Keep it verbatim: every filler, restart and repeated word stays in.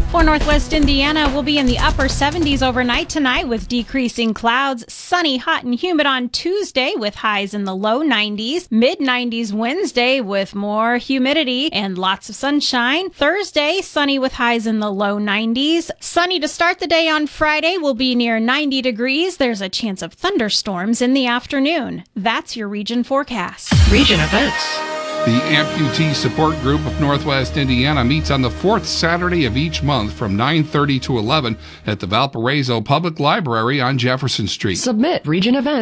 For Northwest Indiana, we'll be in the upper seventies overnight tonight with decreasing clouds. Sunny, hot, and humid on Tuesday with highs in the low nineties. mid nineties Wednesday with more humidity and lots of sunshine. Thursday, sunny with highs in the low nineties. Sunny to start the day on Friday will be near ninety degrees. There's a chance of thunderstorms in the afternoon. That's your region forecast. Region events. The Amputee Support Group of Northwest Indiana meets on the fourth Saturday of each month from nine thirty to eleven at the Valparaiso Public Library on Jefferson Street. Submit region events.